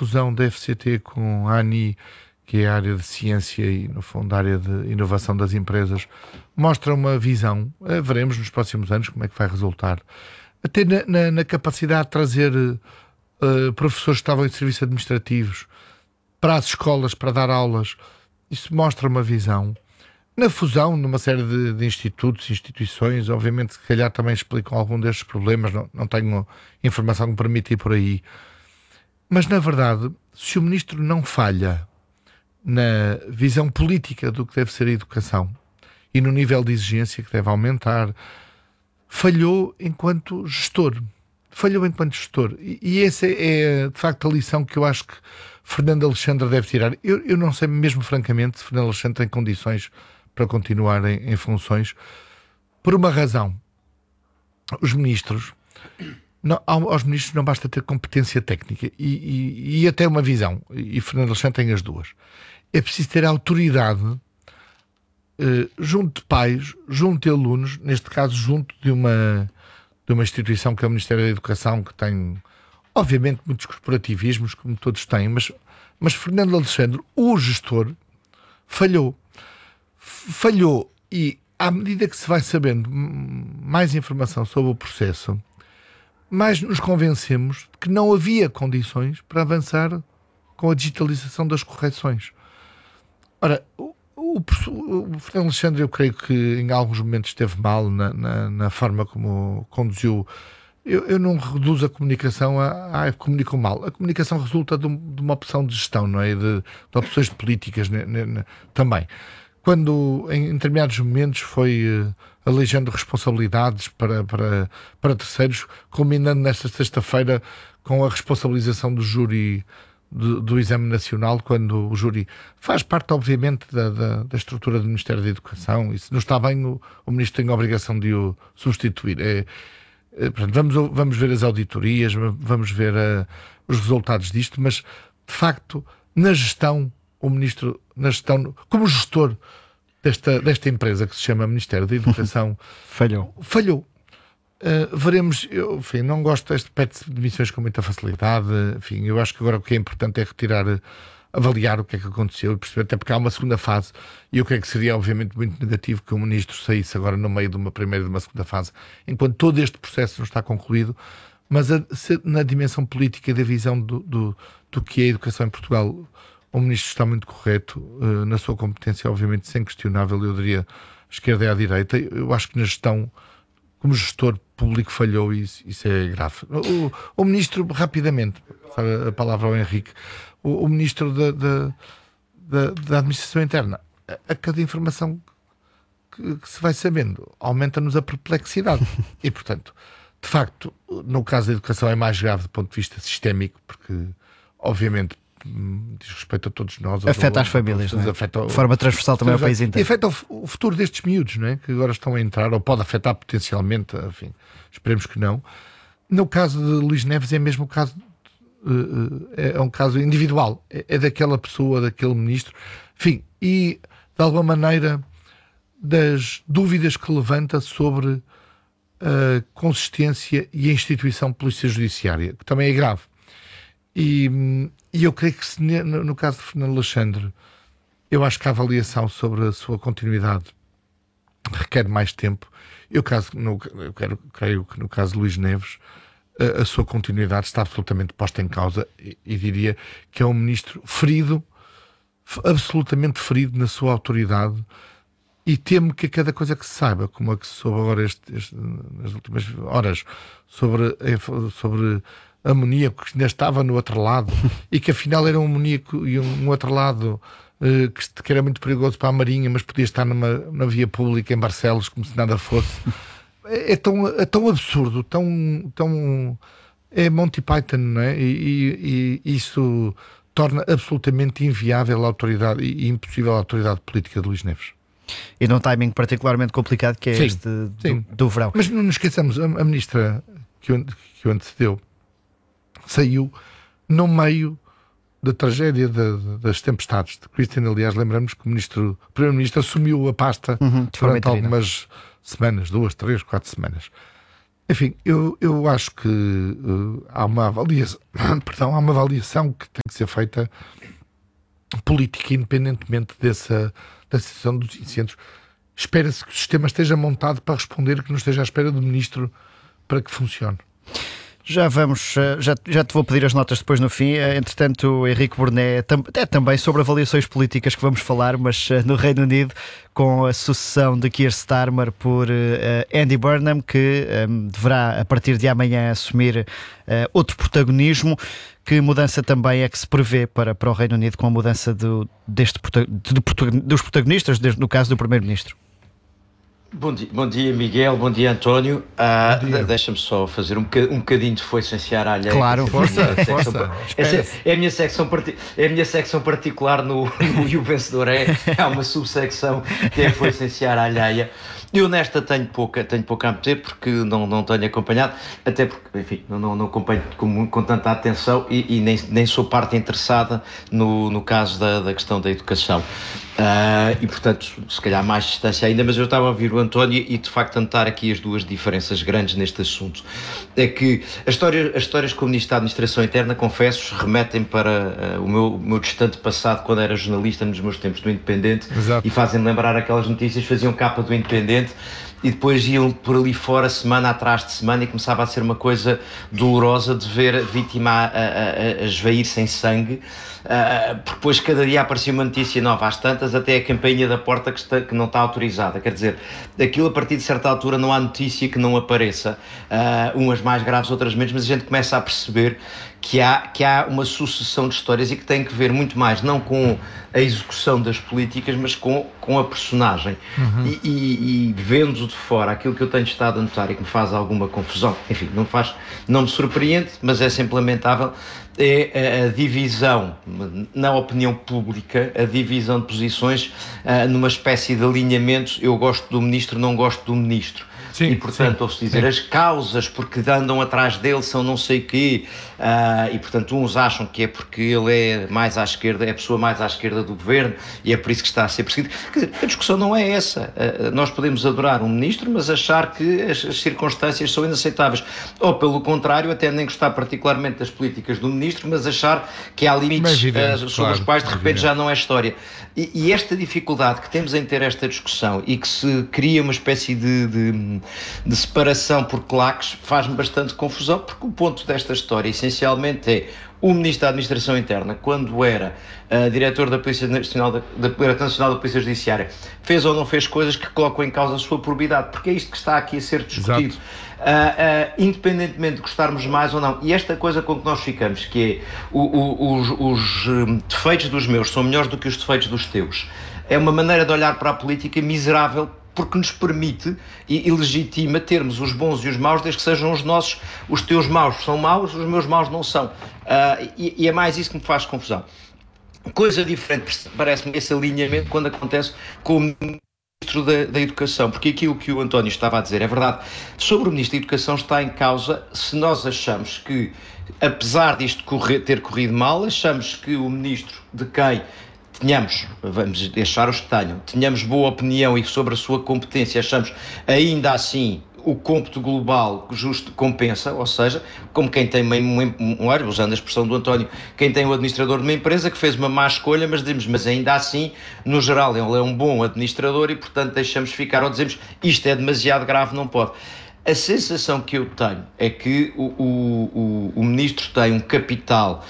fusão da FCT com a ANI, que é a área de ciência e, no fundo, a área de inovação das empresas, mostra uma visão. Veremos nos próximos anos como é que vai resultar. Até na capacidade de trazer professores que estavam em serviços administrativos para as escolas, para dar aulas. Isso mostra uma visão. Na fusão, numa série de institutos, instituições, obviamente, se calhar também explicam algum destes problemas, não tenho informação que me permite ir por aí. Mas, na verdade, se o Ministro não falha na visão política do que deve ser a educação e no nível de exigência que deve aumentar, falhou enquanto gestor. E essa é, de facto, a lição que eu acho que Fernando Alexandre deve tirar. Eu não sei mesmo, francamente, se Fernando Alexandre tem condições para continuar em funções, por uma razão. Os ministros, aos ministros não basta ter competência técnica e até uma visão, e Fernando Alexandre tem as duas. É preciso ter autoridade junto de pais, junto de alunos, neste caso junto de uma instituição que é o Ministério da Educação, que tem, obviamente, muitos corporativismos, como todos têm, mas Fernando Alexandre, o gestor, falhou e, à medida que se vai sabendo mais informação sobre o processo, mais nos convencemos de que não havia condições para avançar com a digitalização das correções. Ora, o Fernando Alexandre, eu creio que em alguns momentos esteve mal na forma como conduziu. Eu não reduzo a comunicação comunicam mal. A comunicação resulta de uma opção de gestão, não é? De opções políticas também. Quando em determinados momentos foi alijando responsabilidades para terceiros, culminando nesta sexta-feira com a responsabilização do júri do Exame Nacional, quando o júri faz parte, obviamente, da estrutura do Ministério da Educação, e se não está bem, o Ministro tem a obrigação de o substituir. Portanto, vamos ver as auditorias, vamos ver os resultados disto, mas, de facto, na gestão, o Ministro, como gestor desta empresa que se chama Ministério da Educação, falhou. Veremos, enfim, não gosto deste pede de demissões com muita facilidade. Enfim, eu acho que agora o que é importante é avaliar o que é que aconteceu e perceber, até porque há uma segunda fase, e eu creio que seria obviamente muito negativo que o Ministro saísse agora no meio de uma primeira e de uma segunda fase, enquanto todo este processo não está concluído. Mas na dimensão política da visão do que é a educação em Portugal, o Ministro está muito correto na sua competência, obviamente sem questionável, eu diria à esquerda e à direita. Eu acho que na gestão, como gestor público, falhou, e isso é grave. O Ministro, rapidamente, a palavra ao Henrique, o Ministro da Administração Interna, a cada informação que se vai sabendo, aumenta-nos a perplexidade. E, portanto, de facto, no caso da educação é mais grave do ponto de vista sistémico, porque, obviamente, diz respeito a todos nós. Afeta as famílias, não é? De forma transversal também ao país inteiro. E afeta o futuro destes miúdos, não é? Que agora estão a entrar, ou pode afetar potencialmente, enfim, esperemos que não. No caso de Luís Neves é mesmo o caso, é um caso individual, é daquela pessoa, daquele ministro, enfim, e de alguma maneira das dúvidas que levanta sobre a consistência e a instituição de polícia judiciária, que também é grave. E eu creio que no caso de Fernando Alexandre, eu acho que a avaliação sobre a sua continuidade requer mais tempo. Creio que no caso de Luís Neves, a sua continuidade está absolutamente posta em causa, e diria que é um ministro ferido, absolutamente ferido na sua autoridade, e temo que a cada coisa que se saiba, como a que se soube agora nas últimas horas, sobre amoníaco que ainda estava no outro lado e que afinal era um amoníaco e um outro lado que era muito perigoso para a Marinha, mas podia estar na via pública em Barcelos como se nada fosse. É tão absurdo, é Monty Python, não é? E isso torna absolutamente inviável a autoridade e impossível a autoridade política de Luís Neves. E num timing particularmente complicado que é sim, este do verão. Mas não nos esqueçamos, a ministra que o antecedeu saiu no meio da tragédia das tempestades de Christian. Aliás, lembramos que o primeiro-ministro assumiu a pasta durante algumas semanas, 2, 3, 4 semanas. Enfim, eu acho que há uma avaliação, há uma avaliação que tem que ser feita política, independentemente da situação dos incêndios. Espera-se que o sistema esteja montado para responder, que não esteja à espera do ministro para que funcione. Já te vou pedir as notas depois no fim. Entretanto, Henrique Burnet, é também sobre avaliações políticas que vamos falar, mas no Reino Unido, com a sucessão de Keir Starmer por Andy Burnham, que deverá, a partir de amanhã, assumir outro protagonismo. Que mudança também é que se prevê para o Reino Unido com a mudança dos protagonistas, no caso do Primeiro-Ministro? Bom dia, Miguel. Bom dia, António. Deixa-me só fazer um bocadinho de foice alheia. Claro, força. É a minha secção particular no E o Vencedor há uma subsecção que é foice alheia. Eu nesta tenho pouca a meter porque não tenho acompanhado, até porque, enfim, não acompanho com tanta atenção e nem sou parte interessada no caso da questão da educação. E portanto, se calhar mais distância ainda, mas eu estava a ouvir o António e de facto notar aqui as duas diferenças grandes neste assunto. É que as histórias com o Ministro da Administração Interna, confesso, remetem para o meu distante passado quando era jornalista nos meus tempos do Independente. Exato. E fazem lembrar aquelas notícias, faziam capa do Independente e depois iam por ali fora semana atrás de semana e começava a ser uma coisa dolorosa de ver a vítima a esvair-se em sangue, porque depois cada dia aparecia uma notícia nova às tantas, até a campainha da porta que não está autorizada. Quer dizer, aquilo a partir de certa altura não há notícia que não apareça, umas mais graves, outras menos, mas a gente começa a perceber que há uma sucessão de histórias e que tem que ver muito mais não com a execução das políticas, mas com a personagem. Uhum. E vendo de fora aquilo que eu tenho estado a notar e que me faz alguma confusão, enfim, não me surpreende, mas é sempre lamentável, é a divisão na opinião pública, a divisão de posições numa espécie de alinhamento, eu gosto do ministro, não gosto do ministro. Sim, e portanto, ouve-se dizer, as causas porque andam atrás dele são não sei o quê, e portanto uns acham que é porque ele é mais à esquerda, é a pessoa mais à esquerda do governo e é por isso que está a ser perseguido. Quer dizer, a discussão não é essa. Nós podemos adorar um ministro, mas achar que as circunstâncias são inaceitáveis, ou pelo contrário, até nem gostar particularmente das políticas do ministro, mas achar que há limites sobre os quais de repente já não é história. E esta dificuldade que temos em ter esta discussão e que se cria uma espécie de separação por claques faz-me bastante confusão, porque o ponto desta história essencialmente é o Ministro da Administração Interna, quando era diretor da Polícia Nacional da Polícia Judiciária, fez ou não fez coisas que colocam em causa a sua probidade, porque é isto que está aqui a ser discutido. Independentemente de gostarmos mais ou não, e esta coisa com que nós ficamos, que é os defeitos dos meus são melhores do que os defeitos dos teus, é uma maneira de olhar para a política miserável, porque nos permite e legitima termos os bons e os maus, desde que sejam os nossos. Os teus maus são maus, os meus maus não são, e é mais isso que me faz confusão. Coisa diferente parece-me esse alinhamento quando acontece com o Ministro da Educação, porque aquilo que o António estava a dizer é verdade. Sobre o Ministro da Educação está em causa se nós achamos que, apesar disto ter corrido mal, achamos que o Ministro de quem vamos deixar os que tenhamos boa opinião e sobre a sua competência achamos ainda assim o cômputo global justo compensa, ou seja, como quem tem usando a expressão do António, quem tem o administrador de uma empresa que fez uma má escolha, mas ainda assim, no geral, ele é um bom administrador e, portanto, deixamos ficar ou dizemos isto é demasiado grave, não pode. A sensação que eu tenho é que o ministro tem um capital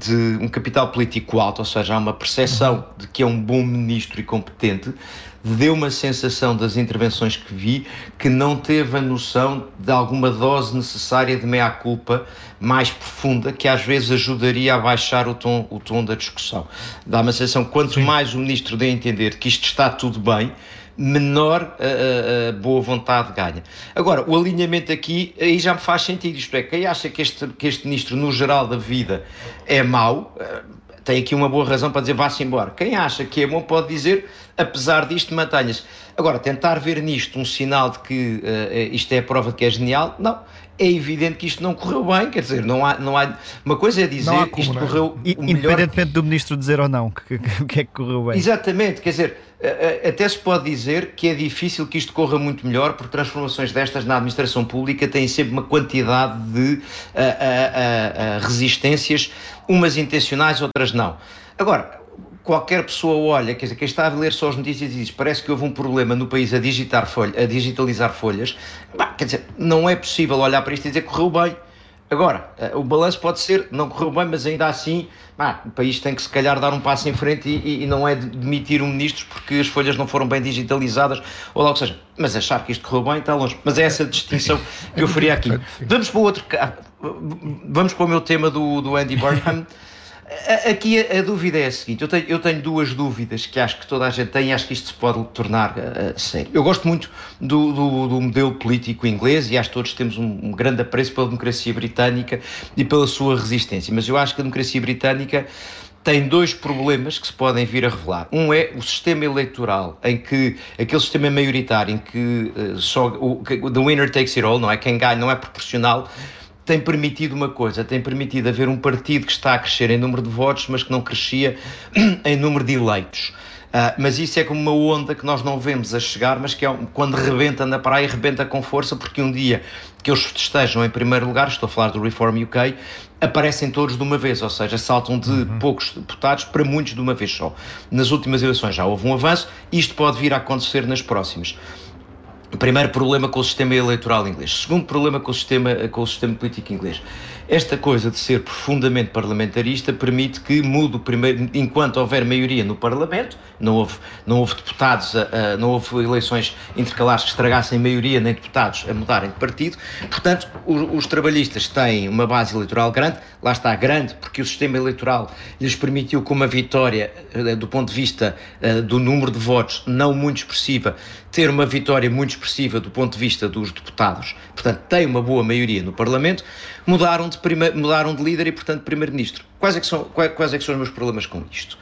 político alto, ou seja, há uma percepção de que é um bom ministro e competente. Deu uma sensação das intervenções que vi que não teve a noção de alguma dose necessária de meia-culpa mais profunda, que às vezes ajudaria a baixar o tom da discussão. Dá uma sensação, quanto mais o ministro dê a entender que isto está tudo bem, menor a boa vontade ganha. Agora, o alinhamento aqui, aí já me faz sentido, isto é, quem acha que este ministro, no geral da vida, é mau, tem aqui uma boa razão para dizer vá-se embora. Quem acha que é bom pode dizer, apesar disto, mantenha-se. Agora, tentar ver nisto um sinal de que isto é a prova de que é genial, não. é evidente que isto não correu bem, quer dizer, não há uma coisa é dizer que isto correu o melhor... Independentemente do Ministro dizer ou não o que é que correu bem. Exatamente, quer dizer, até se pode dizer que é difícil que isto corra muito melhor, porque transformações destas na administração pública têm sempre uma quantidade de resistências, umas intencionais, outras não. Agora, qualquer pessoa olha, quer dizer, quem está a ler só as notícias e diz, parece que houve um problema no país a digitalizar folhas, quer dizer, não é possível olhar para isto e dizer que correu bem. Agora, o balanço pode ser, não correu bem, mas ainda assim, o país tem que se calhar dar um passo em frente e não é demitir um ministro porque as folhas não foram bem digitalizadas, ou lá o que seja. Mas achar que isto correu bem está longe. Mas é essa distinção que eu faria aqui. Vamos para o outro, vamos para o meu tema do Andy Burnham. Aqui a dúvida é a seguinte, eu tenho duas dúvidas que acho que toda a gente tem e acho que isto se pode tornar sério. Eu gosto muito do modelo político inglês e acho que todos temos um grande apreço pela democracia britânica e pela sua resistência, mas eu acho que a democracia britânica tem dois problemas que se podem vir a revelar. Um é o sistema eleitoral, em que aquele sistema maioritário em que the winner takes it all, não é? Quem ganha não é proporcional, tem permitido uma coisa, tem permitido haver um partido que está a crescer em número de votos, mas que não crescia em número de eleitos. Mas isso é como uma onda que nós não vemos a chegar, mas que quando rebenta na praia, rebenta com força, porque um dia que eles estejam em primeiro lugar, estou a falar do Reform UK, aparecem todos de uma vez, ou seja, saltam de poucos deputados para muitos de uma vez só. Nas últimas eleições já houve um avanço, e isto pode vir a acontecer nas próximas. Primeiro problema com o sistema eleitoral inglês. Segundo problema com o sistema político inglês. Esta coisa de ser profundamente parlamentarista permite que mude enquanto houver maioria no Parlamento, não houve deputados, não houve eleições intercalares que estragassem maioria nem deputados a mudarem de partido, portanto os trabalhistas têm uma base eleitoral grande, lá está grande porque o sistema eleitoral lhes permitiu com uma vitória do ponto de vista do número de votos não muito expressiva, ter uma vitória muito expressiva do ponto de vista dos deputados, portanto tem uma boa maioria no Parlamento, mudaram de líder e portanto primeiro-ministro. Quais é que são os meus problemas com isto?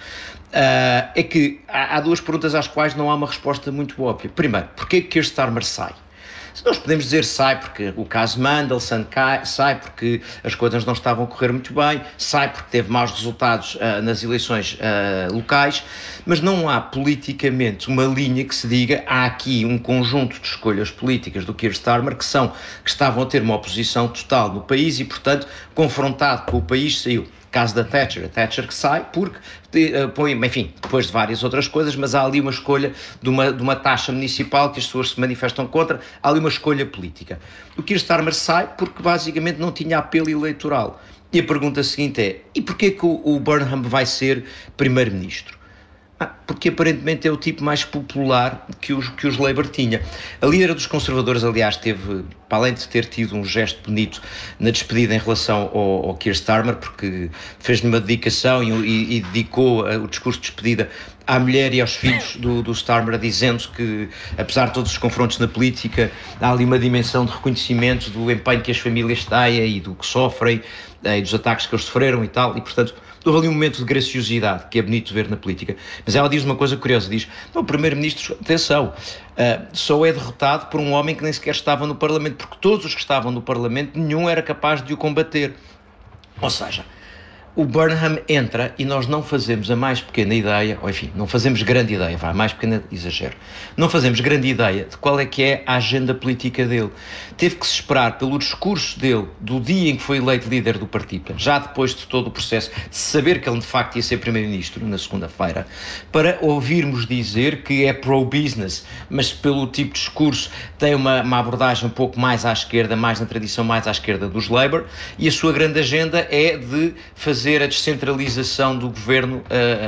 É que há duas perguntas às quais não há uma resposta muito óbvia. Primeiro, porquê que Keir Starmer sai? Nós podemos dizer sai porque o caso Mandelson, sai porque as coisas não estavam a correr muito bem, sai porque teve maus resultados nas eleições locais, mas não há politicamente uma linha que se diga há aqui um conjunto de escolhas políticas do Keir Starmer que estavam a ter uma oposição total no país e, portanto, confrontado com o país, saiu. Caso da Thatcher, a Thatcher que sai porque, enfim, depois de várias outras coisas, mas há ali uma escolha de uma taxa municipal que as pessoas se manifestam contra, há ali uma escolha política. O Keir Starmer sai porque basicamente não tinha apelo eleitoral. E a pergunta seguinte é, e porquê que o Burnham vai ser primeiro-ministro? Porque aparentemente é o tipo mais popular que os Labour tinha. A líder dos conservadores, aliás, teve, para além de ter tido um gesto bonito na despedida em relação ao Keir Starmer, porque fez-lhe uma dedicação e dedicou o discurso de despedida à mulher e aos filhos do Starmer, dizendo que, apesar de todos os confrontos na política, há ali uma dimensão de reconhecimento do empenho que as famílias têm e do que sofrem, e dos ataques que eles sofreram e tal, e portanto houve ali um momento de graciosidade que é bonito ver na política. Mas ela diz uma coisa curiosa, diz, o primeiro-ministro, atenção, só é derrotado por um homem que nem sequer estava no Parlamento, porque todos os que estavam no Parlamento, nenhum era capaz de o combater. Ou seja, o Burnham entra e nós não fazemos a mais pequena ideia, ou enfim, não fazemos grande ideia, mais pequena exagero, não fazemos grande ideia de qual é que é a agenda política dele. Teve que se esperar pelo discurso dele do dia em que foi eleito líder do partido, já depois de todo o processo, de saber que ele de facto ia ser primeiro-ministro na segunda-feira, para ouvirmos dizer que é pro-business, mas pelo tipo de discurso tem uma abordagem um pouco mais à esquerda, mais na tradição mais à esquerda dos Labour, e a sua grande agenda é de fazer a descentralização do governo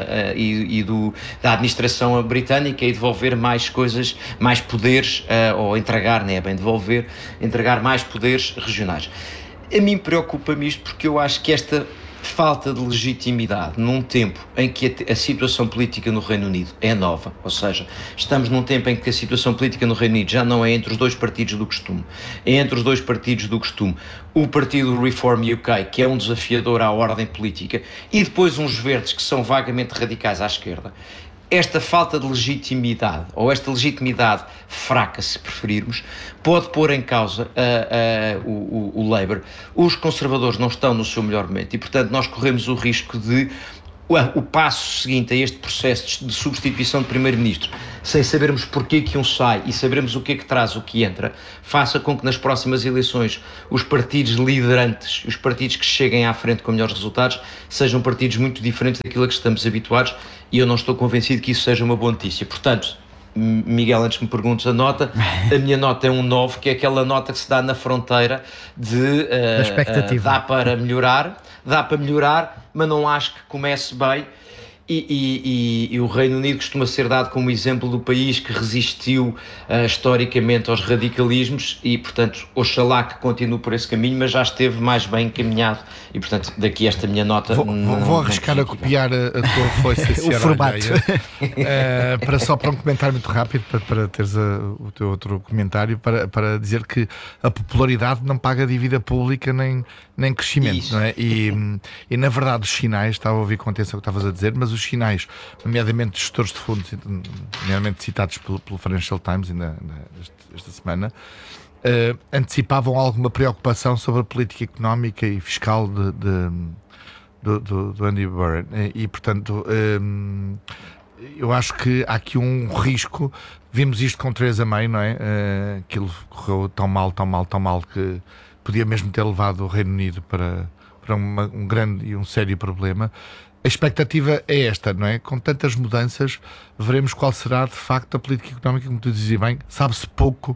da administração britânica e devolver mais coisas, mais poderes, ou entregar, não é bem devolver, entregar mais poderes regionais. A mim preocupa-me isto porque eu acho que esta falta de legitimidade num tempo em que a situação política no Reino Unido é nova, ou seja, estamos num tempo em que a situação política no Reino Unido já não é entre os dois partidos do costume, é entre os dois partidos do costume, o partido Reform UK, que é um desafiador à ordem política, e depois uns verdes que são vagamente radicais à esquerda. esta falta de legitimidade, ou esta legitimidade fraca, se preferirmos, pode pôr em causa o Labour. Os conservadores não estão no seu melhor momento e, portanto, nós corremos o risco de o passo seguinte a este processo de substituição de primeiro-ministro, sem sabermos porquê que um sai e sabermos o que é que traz o que entra, faça com que nas próximas eleições os partidos liderantes, os partidos que cheguem à frente com melhores resultados, sejam partidos muito diferentes daquilo a que estamos habituados, e eu não estou convencido que isso seja uma boa notícia. Portanto, Miguel, antes que me perguntes a nota, a minha nota é um 9, que é aquela nota que se dá na fronteira de dá para melhorar, mas não acho que comece bem. E o Reino Unido costuma ser dado como exemplo do país que resistiu historicamente aos radicalismos e, portanto, oxalá que continue por esse caminho, mas já esteve mais bem encaminhado e, portanto, daqui esta minha nota... Vou arriscar a copiar a tua foice o formato. Para um comentário muito rápido, para teres o teu outro comentário, para dizer que a popularidade não paga dívida pública nem crescimento. Isso. Não é? E na verdade os sinais, estava a ouvir com atenção o que estavas a dizer, mas os sinais, nomeadamente gestores de fundos, nomeadamente citados pelo Financial Times ainda esta semana, antecipavam alguma preocupação sobre a política económica e fiscal do Andy Burnham. E portanto, eu acho que há aqui um risco. Vimos isto com Theresa May, não é? Aquilo correu tão mal que podia mesmo ter levado o Reino Unido para um grande e um sério problema. A expectativa é esta, não é? Com tantas mudanças, veremos qual será de facto a política económica, como tu dizes bem. Sabe-se pouco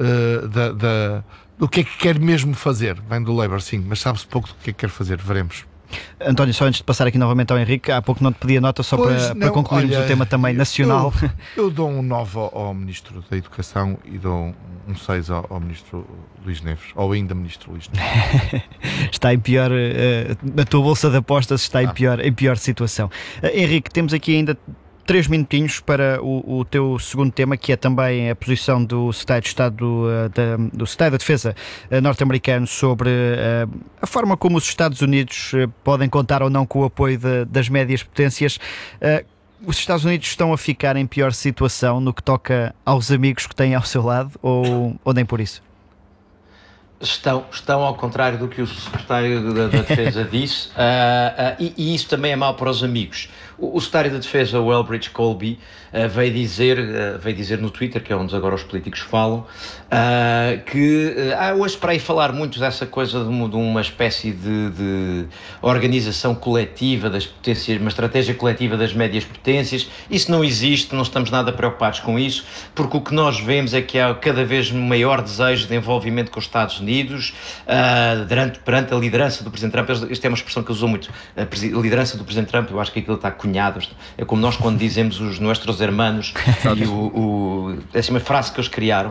do que é que quer mesmo fazer. Vem do Labour, sim, mas sabe-se pouco do que é que quer fazer. Veremos. António, só antes de passar aqui novamente ao Henrique, há pouco não te pedi a nota só para concluirmos o tema também nacional. Eu dou um 9 ao Ministro da Educação e dou um 6 ao Ministro Luís Neves, ou ainda Ministro Luís Neves. Está em pior, a tua bolsa de apostas está em pior situação. Henrique, temos aqui ainda 3 minutinhos para o teu segundo tema, que é também a posição do Secretário de Estado do Secretário da Defesa norte-americano sobre a forma como os Estados Unidos podem contar ou não com o apoio das médias potências. Os Estados Unidos estão a ficar em pior situação no que toca aos amigos que têm ao seu lado, ou nem por isso? Estão ao contrário do que o Secretário da Defesa disse, e isso também é mau para os amigos. O Secretário da Defesa, o Elbridge Colby, veio dizer no Twitter, que é onde agora os políticos falam, que hoje para aí falar muito dessa coisa de uma espécie de organização coletiva das potências, uma estratégia coletiva das médias potências. Isso não existe, não estamos nada preocupados com isso, porque o que nós vemos é que há cada vez maior desejo de envolvimento com os Estados Unidos perante a liderança do Presidente Trump. Esta é uma expressão que ele usou muito, a liderança do Presidente Trump. Eu acho que aquilo está cunhado. É como nós quando dizemos os nossos hermanos e essa é uma frase que eles criaram.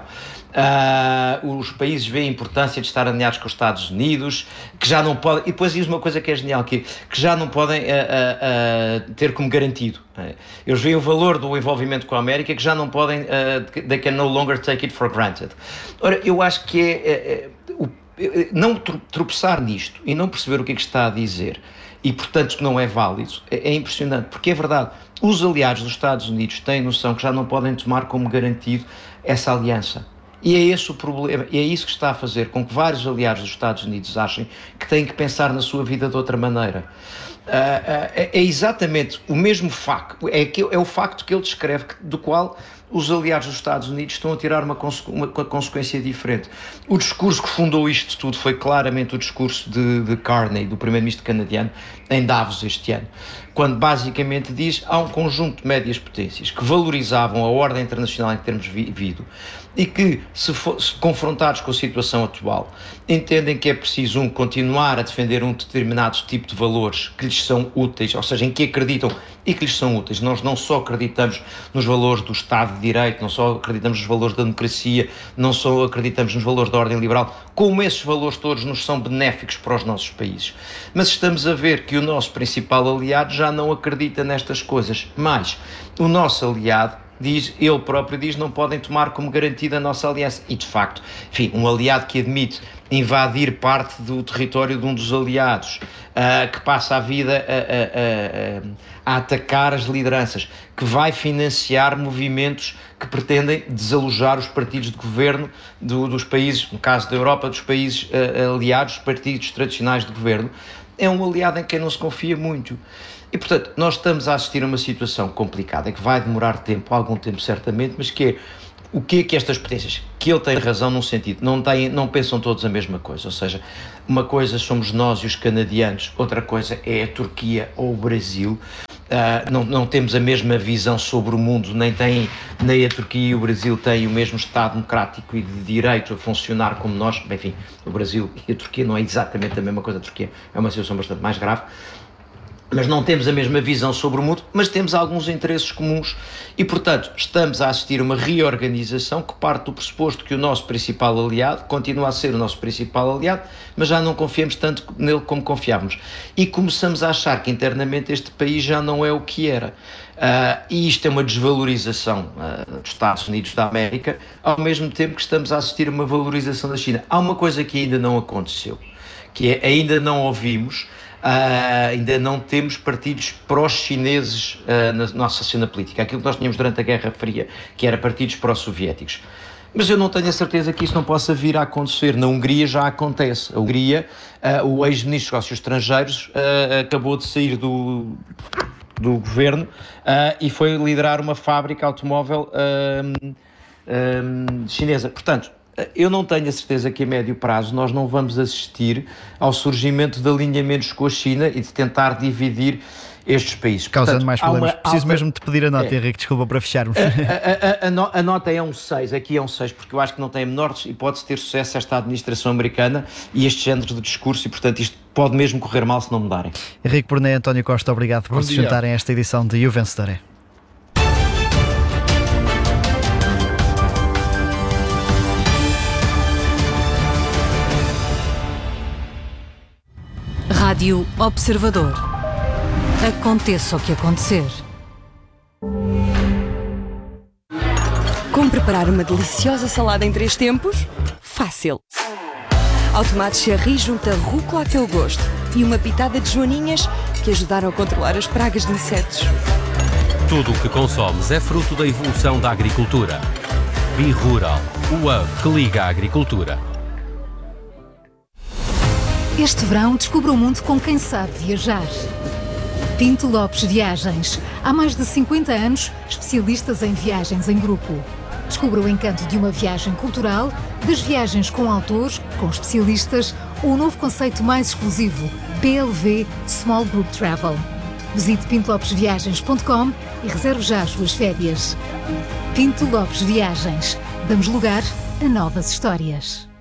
Os países veem a importância de estar alinhados com os Estados Unidos, que já não podem, e depois diz uma coisa que é genial, que já não podem ter como garantido. Eles veem o valor do envolvimento com a América, que já não podem, they can no longer take it for granted. Ora, eu acho que não tropeçar nisto e não perceber o que é que está a dizer, e portanto que não é válido, é impressionante, porque é verdade, os aliados dos Estados Unidos têm noção que já não podem tomar como garantido essa aliança. E é esse o problema, e é isso que está a fazer com que vários aliados dos Estados Unidos achem que têm que pensar na sua vida de outra maneira. É exatamente o mesmo facto, é o facto que ele descreve, do qual os aliados dos Estados Unidos estão a tirar uma consequência diferente. O discurso que fundou isto tudo foi claramente o discurso de Carney, do primeiro-ministro canadiano, em Davos este ano, quando basicamente diz há um conjunto de médias potências que valorizavam a ordem internacional em que temos vivido e que, se confrontados com a situação atual, entendem que é preciso continuar a defender um determinado tipo de valores que lhes são úteis, ou seja, em que acreditam e que lhes são úteis. Nós não só acreditamos nos valores do Estado de Direito, não só acreditamos nos valores da democracia, não só acreditamos nos valores da ordem liberal, como esses valores todos nos são benéficos para os nossos países. Mas estamos a ver que o nosso principal aliado já não acredita nestas coisas, mas o nosso aliado ele próprio diz, não podem tomar como garantida a nossa aliança. E de facto, enfim, um aliado que admite invadir parte do território de um dos aliados, que passa a vida a atacar as lideranças, que vai financiar movimentos que pretendem desalojar os partidos de governo dos países, no caso da Europa, dos países aliados, os partidos tradicionais de governo, é um aliado em quem não se confia muito. E, portanto, nós estamos a assistir a uma situação complicada, que vai demorar tempo, algum tempo certamente, mas que é o que é que estas potências, que ele tem razão num sentido, não pensam todos a mesma coisa, ou seja, uma coisa somos nós e os canadianos, outra coisa é a Turquia ou o Brasil. Não temos a mesma visão sobre o mundo, nem a Turquia e o Brasil têm o mesmo Estado democrático e de direito a funcionar como nós. Enfim, o Brasil e a Turquia não é exatamente a mesma coisa, a Turquia é uma situação bastante mais grave, mas não temos a mesma visão sobre o mundo, mas temos alguns interesses comuns e, portanto, estamos a assistir a uma reorganização que parte do pressuposto que o nosso principal aliado continua a ser o nosso principal aliado, mas já não confiamos tanto nele como confiávamos. E começamos a achar que internamente este país já não é o que era. E isto é uma desvalorização dos Estados Unidos da América, ao mesmo tempo que estamos a assistir a uma valorização da China. Há uma coisa que ainda não aconteceu, que é, ainda não ouvimos, ainda não temos partidos pró-chineses na nossa cena política. Aquilo que nós tínhamos durante a Guerra Fria, que era partidos pró-soviéticos. Mas eu não tenho a certeza que isso não possa vir a acontecer. Na Hungria já acontece. A Hungria, o ex-ministro dos Negócios Estrangeiros acabou de sair do governo e foi liderar uma fábrica automóvel chinesa. Portanto, eu não tenho a certeza que a médio prazo nós não vamos assistir ao surgimento de alinhamentos com a China e de tentar dividir estes países. Causando mais problemas. Preciso mesmo de pedir a nota, Henrique, desculpa, para fecharmos. A nota é um 6, aqui é um 6, porque eu acho que não tem a menor hipótese de ter sucesso esta administração americana e este género de discurso, e portanto isto pode mesmo correr mal se não mudarem. Henrique Burnet, António Costa, obrigado por se juntarem a esta edição de O Vencedor é. Rádio Observador. Aconteça o que acontecer. Como preparar uma deliciosa salada em 3 tempos? Fácil! Ao tomate cherry junta rúcula a teu gosto e uma pitada de joaninhas que ajudaram a controlar as pragas de insetos. Tudo o que consomes é fruto da evolução da agricultura. BeRural, o hub que liga a agricultura. Este verão descubra o mundo com quem sabe viajar. Pinto Lopes Viagens. Há mais de 50 anos, especialistas em viagens em grupo. Descubra o encanto de uma viagem cultural, das viagens com autores, com especialistas, ou o novo conceito mais exclusivo, PLV Small Group Travel. Visite pintolopesviagens.com e reserve já as suas férias. Pinto Lopes Viagens. Damos lugar a novas histórias.